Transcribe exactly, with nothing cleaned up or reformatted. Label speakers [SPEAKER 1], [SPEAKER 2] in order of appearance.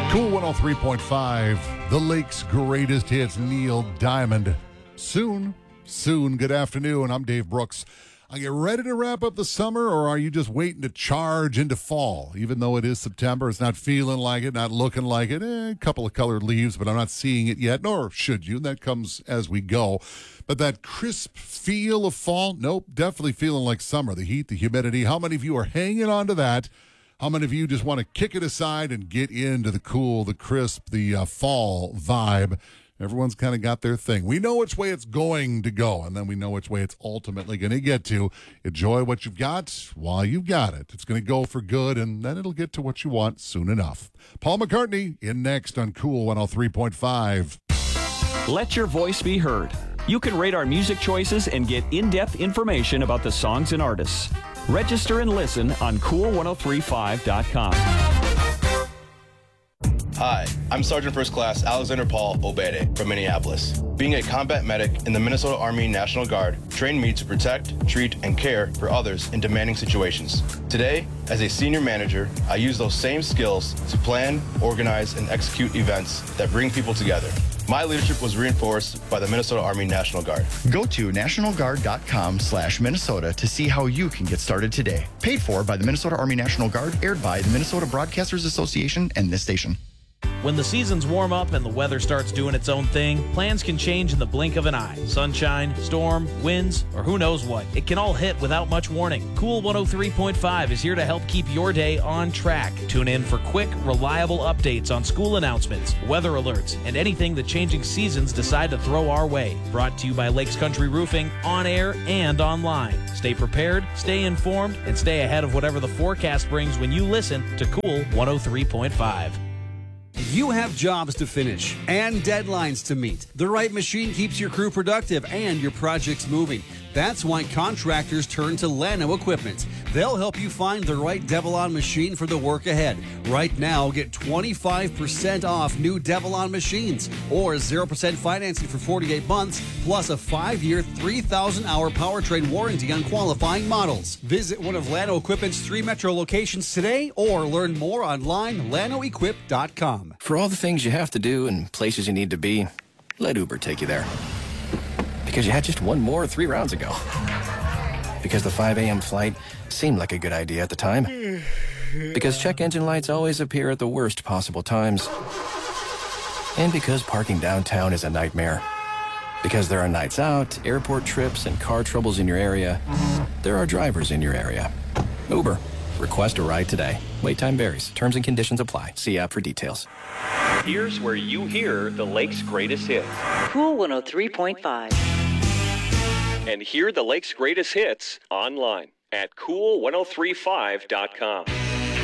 [SPEAKER 1] Cool one oh three point five, the Lake's greatest hits, Neil Diamond. Soon, soon, good afternoon. I'm Dave Brooks. Are you ready to wrap up the summer, or are you just waiting to charge into fall? Even though it is September, it's not feeling like it, not looking like it. Eh, a couple of colored leaves, but I'm not seeing it yet, nor should you. That comes as we go. But that crisp feel of fall, nope, definitely feeling like summer. The heat, the humidity. How many of you are hanging on to that? How many of you just want to kick it aside and get into the cool, the crisp, the uh, fall vibe? Everyone's kind of got their thing. We know which way it's going to go, and then we know which way it's ultimately going to get to. Enjoy what you've got while you've got it. It's going to go for good, and then it'll get to what you want soon enough. Paul McCartney in next on Cool one oh three point five.
[SPEAKER 2] Let your voice be heard. You can rate our music choices and get in-depth information about the songs and artists. Register and listen on cool one oh three five dot com.
[SPEAKER 3] Hi, I'm Sergeant First Class Alexander Paul Obede from Minneapolis. Being a combat medic in the Minnesota Army National Guard trained me to protect, treat, and care for others in demanding situations. Today, as a senior manager, I use those same skills to plan, organize, and execute events that bring people together. My leadership was reinforced by the Minnesota Army National Guard.
[SPEAKER 4] Go to national guard dot com slash Minnesota to see how you can get started today. Paid for by the Minnesota Army National Guard, aired by the Minnesota Broadcasters Association and this station.
[SPEAKER 5] When the seasons warm up and the weather starts doing its own thing, plans can change in the blink of an eye. Sunshine, storm, winds, or who knows what. It can all hit without much warning. Cool one oh three point five is here to help keep your day on track. Tune in for quick, reliable updates on school announcements, weather alerts, and anything the changing seasons decide to throw our way. Brought to you by Lakes Country Roofing, on air and online. Stay prepared, stay informed, and stay ahead of whatever the forecast brings when you listen to Cool one oh three point five.
[SPEAKER 6] You have jobs to finish and deadlines to meet. The right machine keeps your crew productive and your projects moving. That's why contractors turn to Llano Equipment. They'll help you find the right Devilon machine for the work ahead. Right now, get twenty-five percent off new Devilon machines or zero percent financing for forty-eight months, plus a five-year, three thousand hour powertrain warranty on qualifying models. Visit one of Llano Equipment's three metro locations today or learn more online, llano equip dot com.
[SPEAKER 7] For all the things you have to do and places you need to be, let Uber take you there. Because you had just one more three rounds ago. Because the five a.m. flight seemed like a good idea at the time. Because check engine lights always appear at the worst possible times. And because parking downtown is a nightmare. Because there are nights out, airport trips, and car troubles in your area, there are drivers in your area. Uber. Request a ride today. Wait time varies. Terms and conditions apply. See app for details.
[SPEAKER 2] Here's where you hear the Lake's greatest hits.
[SPEAKER 8] Cool one oh three point five.
[SPEAKER 2] And hear the Lake's greatest hits online at cool one oh three five dot com.